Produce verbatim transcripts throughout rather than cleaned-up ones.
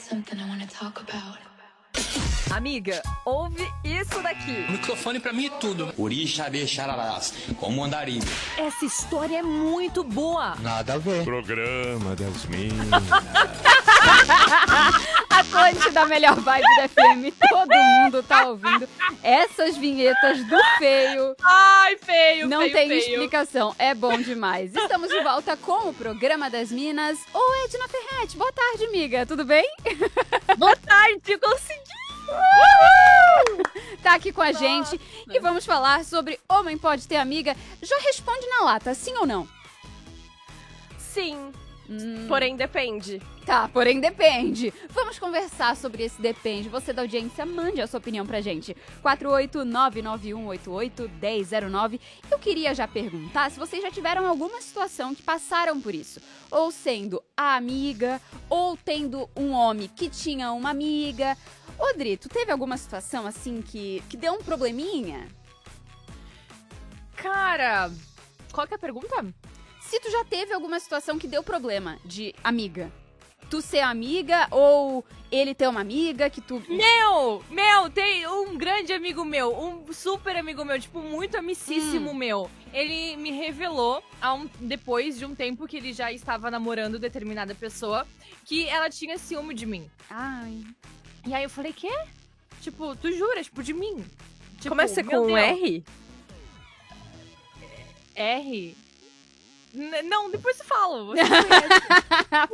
something I wanna talk about. Amiga, ouve isso daqui. O microfone pra mim é tudo. Orixá de Xararás, como andarilho. Essa história é muito boa. Nada a ver. Programa das Minas. Atlântida, melhor vibe da F M. Todo mundo tá ouvindo essas vinhetas do feio. Ai, feio, Não feio, tem feio. explicação, é bom demais. Estamos de volta com o Programa das Minas. Ô, Edna Ferretti, boa tarde, amiga. Tudo bem? Boa tarde, consegui. Tá aqui com a gente e vamos falar sobre Homem Pode Ter Amiga. Já responde na lata, sim ou não? Sim, Hum, porém depende. Tá, porém depende. Vamos conversar sobre esse depende. Você da audiência, mande a sua opinião pra gente. quatro oito nove nove um oito oito um zero zero nove. Eu queria já perguntar se vocês já tiveram alguma situação que passaram por isso. Ou sendo a amiga, ou tendo um homem que tinha uma amiga. Ô, Dri, tu teve alguma situação assim que, que deu um probleminha? Cara, qual que é a pergunta? Se tu já teve alguma situação que deu problema de amiga. Tu ser amiga ou ele ter uma amiga que tu... Meu, meu, tem um grande amigo meu, um super amigo meu, tipo, muito amicíssimo Hum. meu. Ele me revelou, há um, depois de um tempo que ele já estava namorando determinada pessoa, que ela tinha ciúme de mim. Ai... E aí eu falei, quê? Tipo, tu jura? Tipo, de mim? Tipo, Começa meu com um Deus. R? R? N- não, depois eu falo. Você conhece.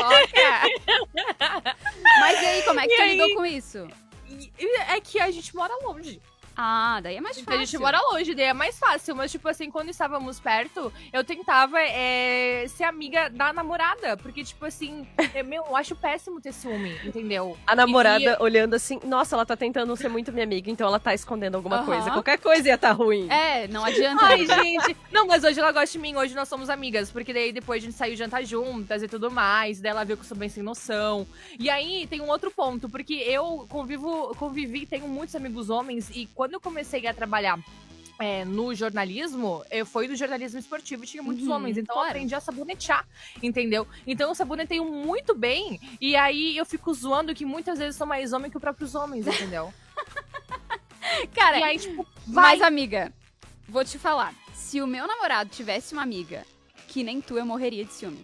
Fofoca! Mas e aí, como é que E tu aí? lidou com isso? E- e é que a gente mora longe. Ah, daí é mais Então, a fácil. gente mora longe, daí é mais fácil. Mas, tipo assim, quando estávamos perto, eu tentava é, ser amiga da namorada. Porque, tipo assim, é, meu, eu acho péssimo ter ciúme, entendeu? A namorada E- olhando assim, nossa, ela tá tentando ser muito minha amiga, então ela tá escondendo alguma Aham. coisa. Qualquer coisa ia tá ruim. É, não adianta. Ai, gente. Não, mas hoje ela gosta de mim, hoje nós somos amigas. Porque daí depois a gente saiu jantar juntas e tudo mais. Daí ela viu que eu sou bem sem noção. E aí tem um outro ponto, porque eu convivo, convivi, tenho muitos amigos homens. E quando eu comecei a trabalhar é, no jornalismo, eu fui do jornalismo esportivo e tinha muitos Uhum, homens. Então claro. eu aprendi a sabonetear, entendeu? Então eu saboneteio muito bem. E aí eu fico zoando que muitas vezes são mais homens que os próprios homens, entendeu? Cara, E aí, tipo, vai. mas amiga, vou te falar. Se o meu namorado tivesse uma amiga que nem tu, eu morreria de ciúme.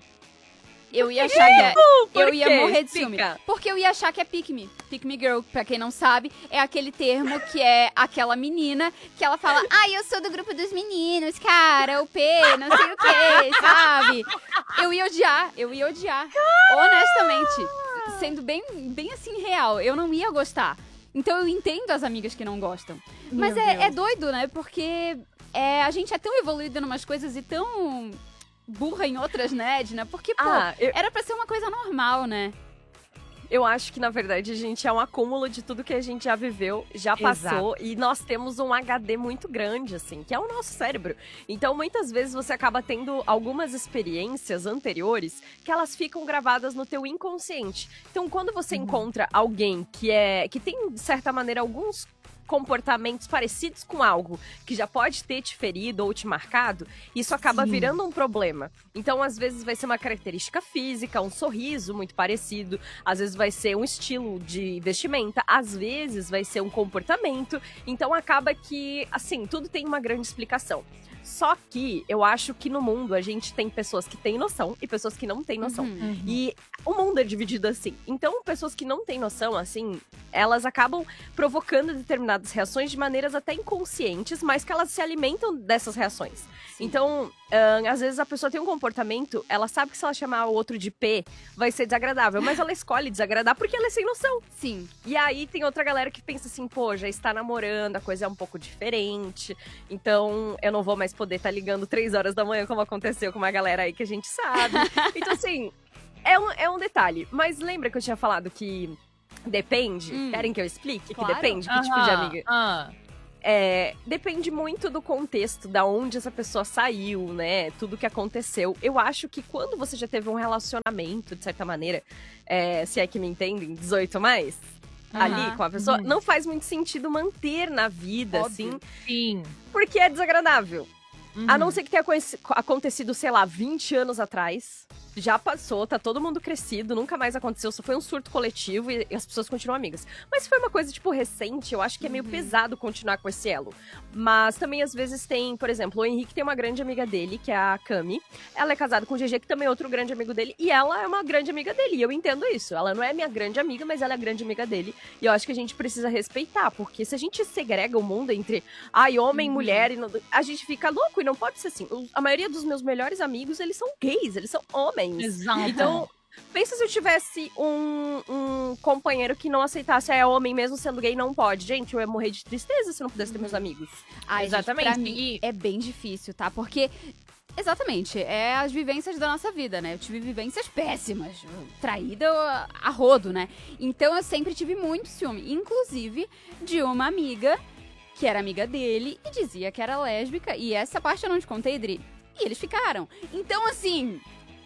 Eu ia achar que é... Por Eu ia quê? morrer de ciúme. Explica. Porque eu ia achar que é pick me. Pick me girl, pra quem não sabe, é aquele termo que é aquela menina que ela fala, ai, eu sou do grupo dos meninos, cara, o P, não sei o que, sabe? Eu ia odiar, eu ia odiar. Honestamente, sendo bem, bem assim, real, eu não ia gostar. Então eu entendo as amigas que não gostam. Mas Meu é, Deus. é doido, né? Porque é, a gente é tão evoluído em umas coisas e tão burra em outras, né, Edna? Porque, pô, Ah, eu, era pra ser uma coisa normal, né? eu acho que, na verdade, a gente é um acúmulo de tudo que a gente já viveu, já passou, e nós temos um H D muito grande, assim, que é o nosso cérebro. Então, muitas vezes, você acaba tendo algumas experiências anteriores que elas ficam gravadas no teu inconsciente. Então, quando você Uhum. encontra alguém que é que tem, de certa maneira, alguns comportamentos parecidos com algo que já pode ter te ferido ou te marcado, isso acaba Sim. virando um problema. Então, às vezes, vai ser uma característica física, um sorriso muito parecido, às vezes vai ser um estilo de vestimenta, às vezes vai ser um comportamento. Então, acaba que, assim, tudo tem uma grande explicação. Só que eu acho que no mundo a gente tem pessoas que têm noção e pessoas que não têm noção. Uhum. E o mundo é dividido assim. Então, pessoas que não têm noção, assim, elas acabam provocando determinadas reações de maneiras até inconscientes, mas que elas se alimentam dessas reações. Sim. Então, ahn, às vezes a pessoa tem um comportamento, ela sabe que se ela chamar o outro de P, vai ser desagradável, mas ela escolhe desagradar porque ela é sem noção. Sim. E aí tem outra galera que pensa assim, pô, já está namorando, a coisa é um pouco diferente, então eu não vou mais poder estar ligando três horas da manhã, como aconteceu com uma galera aí que a gente sabe. Então, assim, é um, é um detalhe. Mas lembra que eu tinha falado que depende? Hum. Querem que eu explique? Claro. Que depende? Que tipo de Aham, amiga? ah. É, depende muito do contexto, da onde essa pessoa saiu, né? Tudo que aconteceu. Eu acho que quando você já teve um relacionamento, de certa maneira, é, se é que me entendem, dezoito a mais, Aham. ali com a pessoa, Uhum. não faz muito sentido manter na vida, Óbvio. assim, Sim. porque é desagradável. Uhum. A não ser que tenha conheci- acontecido, sei lá, vinte anos atrás. já passou, tá todo mundo crescido, nunca mais aconteceu, só foi um surto coletivo e, e as pessoas continuam amigas. Mas se foi uma coisa, tipo, recente, eu acho que é meio uhum. pesado continuar com esse elo. Mas também, às vezes, tem, por exemplo, o Henrique tem uma grande amiga dele, que é a Cami. Ela é casada com o G G, que também é outro grande amigo dele, e ela é uma grande amiga dele, e eu entendo isso. Ela não é minha grande amiga, mas ela é a grande amiga dele. E eu acho que a gente precisa respeitar, porque se a gente segrega o mundo entre, ai, homem, uhum. mulher, e não, a gente fica louco, e não pode ser assim. A maioria dos meus melhores amigos, eles são gays, eles são homens. Exato. Então, pensa se eu tivesse um, um companheiro que não aceitasse, é homem mesmo sendo gay, não pode. Gente, eu ia morrer de tristeza se não pudesse ter meus amigos. Ai, exatamente. Gente, pra mim é bem difícil, tá? Porque, exatamente, é as vivências da nossa vida, né? Eu tive vivências péssimas, traída a rodo, né? Então eu sempre tive muito ciúme, inclusive de uma amiga que era amiga dele e dizia que era lésbica. E essa parte eu não te contei, Dri. E eles ficaram. Então, assim,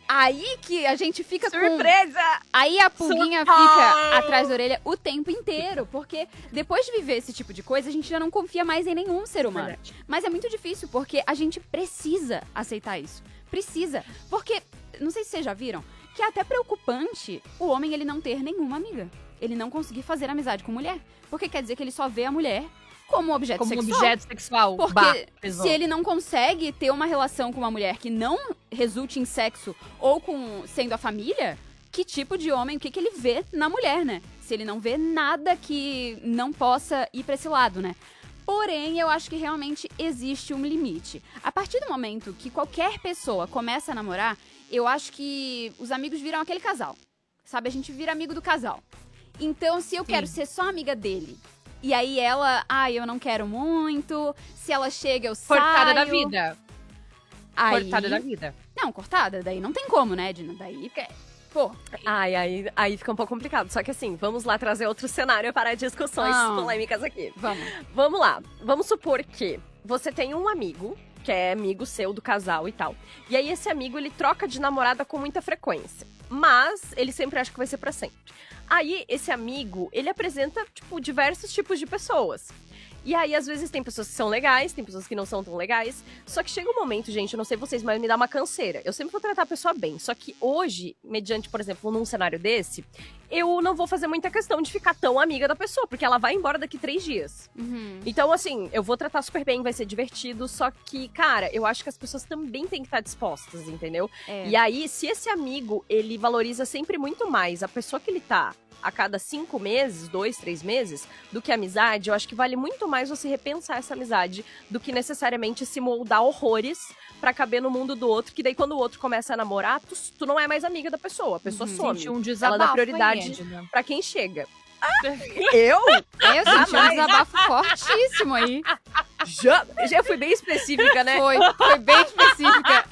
aí que a gente fica Surpresa! com... Surpresa! Aí a pulguinha fica atrás da orelha o tempo inteiro. Porque depois de viver esse tipo de coisa, a gente já não confia mais em nenhum ser humano. Verdade. Mas é muito difícil, porque a gente precisa aceitar isso. Precisa. Porque, não sei se vocês já viram, que é até preocupante o homem ele não ter nenhuma amiga. Ele não conseguir fazer amizade com mulher. Porque quer dizer que ele só vê a mulher como objeto como sexual. objeto sexual. Porque bah, se ele não consegue ter uma relação com uma mulher que não resulte em sexo ou com sendo a família, que tipo de homem, o que, que ele vê na mulher, né? Se ele não vê nada que não possa ir pra esse lado, né? Porém, eu acho que realmente existe um limite. A partir do momento que qualquer pessoa começa a namorar, eu acho que os amigos viram aquele casal. Sabe? A gente vira amigo do casal. Então, se eu Sim. quero ser só amiga dele... E aí ela, ai, ah, eu não quero muito. Se ela chega, eu saio. Cortada da vida. Aí... Cortada da vida. Não, cortada, daí não tem como, né, Dina? Daí, pô. Ai, aí, aí fica um pouco complicado. Só que assim, vamos lá trazer outro cenário para discussões não. polêmicas aqui. Vamos. Vamos lá. Vamos supor que você tem um amigo, que é amigo seu do casal e tal. E aí esse amigo, ele troca de namorada com muita frequência. Mas ele sempre acha que vai ser pra sempre. Aí, esse amigo, ele apresenta, tipo, diversos tipos de pessoas. E aí, às vezes, tem pessoas que são legais, tem pessoas que não são tão legais. Só que chega um momento, gente, eu não sei vocês, mas me dá uma canseira. Eu sempre vou tratar a pessoa bem. Só que hoje, mediante, por exemplo, num cenário desse, eu não vou fazer muita questão de ficar tão amiga da pessoa, porque ela vai embora daqui três dias. Uhum. Então, assim, eu vou tratar super bem, vai ser divertido. Só que, cara, eu acho que as pessoas também têm que estar dispostas, entendeu? É. E aí, se esse amigo, ele valoriza sempre muito mais a pessoa que ele tá a cada cinco meses, dois, três meses, do que amizade, eu acho que vale muito mais você repensar essa amizade do que necessariamente se moldar horrores pra caber no mundo do outro, que daí quando o outro começa a namorar, tu, tu não é mais amiga da pessoa, a pessoa uhum. some. Um ela dá prioridade aí, pra quem chega. Ah, eu? Eu senti um desabafo fortíssimo aí. Já, já fui bem específica, né? Foi, foi bem específica.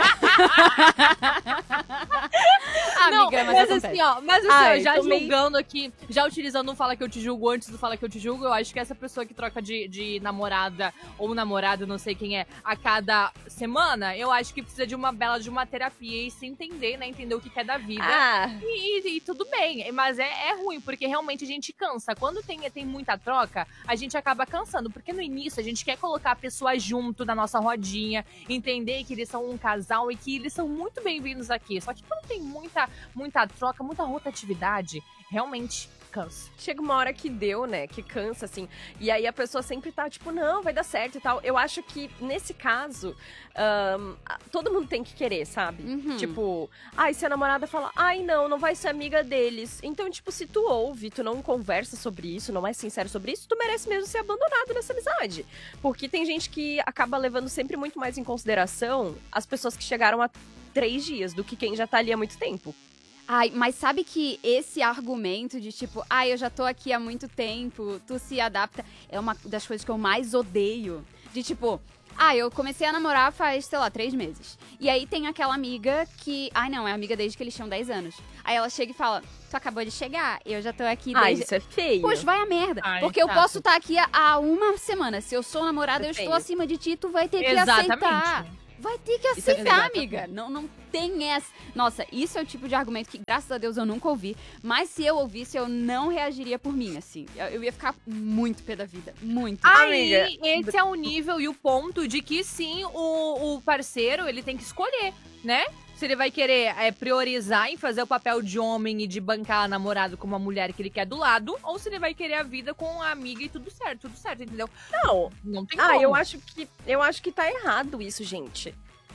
Não, Amiga, mas, mas acontece. assim, ó, mas assim, Ai, ó, já tomei... julgando aqui, já utilizando um Fala Que Eu Te Julgo antes do Fala Que Eu Te Julgo, eu acho que essa pessoa que troca de, de namorada ou namorado, não sei quem é, a cada semana, eu acho que precisa de uma bela de uma terapia e se entender, né, entender o que quer da vida. Ah. E, e, e tudo bem, mas é, é ruim, porque realmente a gente cansa. Quando tem, tem muita troca, a gente acaba cansando, porque no início a gente quer colocar a pessoa junto na nossa rodinha, entender que eles são um casal e que eles são muito bem-vindos aqui. Só que quando tem muita, muita troca, muita rotatividade, realmente cansa. Chega uma hora que deu, né? Que cansa, assim. E aí a pessoa sempre tá, tipo, não, vai dar certo e tal. Eu acho que, nesse caso, um, todo mundo tem que querer, sabe? Uhum. Tipo, ai, se a namorada fala, ai, não, não vai ser amiga deles. Então, tipo, se tu ouve, tu não conversa sobre isso, não é sincero sobre isso, tu merece mesmo ser abandonado nessa amizade. Porque tem gente que acaba levando sempre muito mais em consideração as pessoas que chegaram há três dias do que quem já tá ali há muito tempo. Ai, mas sabe que esse argumento de tipo, ai, eu já tô aqui há muito tempo, tu se adapta, é uma das coisas que eu mais odeio. De tipo, ah, eu comecei a namorar faz, sei lá, três meses. E aí tem aquela amiga que, ai não, é amiga desde que eles tinham dez anos. Aí ela chega e fala, tu acabou de chegar, eu já tô aqui desde... Ah, isso é feio. Poxa, vai a merda. Ai, porque eu chato. posso estar aqui há uma semana. Se eu sou namorada, É eu estou feio. acima de ti, tu vai ter que Exatamente. aceitar. Vai ter que Isso é aceitar, feio. amiga. Não, não tem essa. Nossa, isso é o tipo de argumento que, graças a Deus, eu nunca ouvi. Mas se eu ouvisse, eu não reagiria por mim, assim. Eu, eu ia ficar muito pé da vida. Muito. Aí, Amiga. esse é o nível e o ponto de que sim, o, o parceiro, ele tem que escolher, né? Se ele vai querer é, priorizar em fazer o papel de homem e de bancar namorado com uma mulher que ele quer do lado, ou se ele vai querer a vida com a amiga e tudo certo, tudo certo, entendeu? Não. Não tem Ah, como. eu acho que eu acho que tá errado isso, gente.